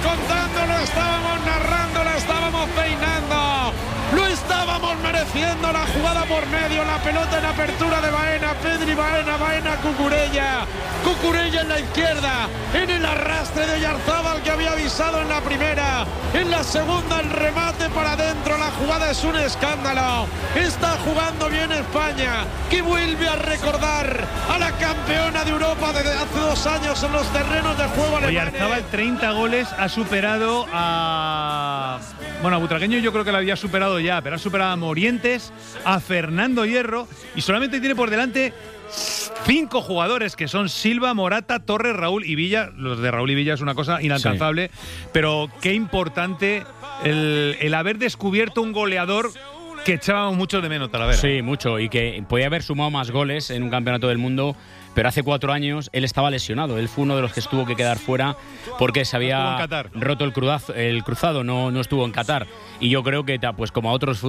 contando, lo estábamos narrando, lo estábamos peinando, lo estábamos mereciendo. La jugada por medio, la pelota en apertura de Baena, Pedri Baena, Baena Cucurella, Cucurella en la izquierda, en el arrastre de Oyarzábal, que había avisado en la primera, en la segunda el remate para adentro. La jugada es un escándalo. Está jugando bien España, que vuelve a recordar a la campeona de Europa desde hace 2 años en los terrenos de juego alemanes. Oyarzábal, 30 goles, ha superado a... Bueno, a Butragueño yo creo que lo había superado ya, pero ha superado a Morientes, a Fernando Hierro, y solamente tiene por delante 5 jugadores, que son Silva, Morata, Torres, Raúl y Villa. Los de Raúl y Villa es una cosa inalcanzable, sí. Pero qué importante el haber descubierto un goleador que echábamos mucho de menos, Talavera. Sí, mucho, y que podía haber sumado más goles en un campeonato del mundo, pero hace 4 años él estaba lesionado. Él fue uno de los que tuvo que quedar fuera porque se había roto el cruzado, no estuvo en Qatar. Y yo creo que, pues como a otros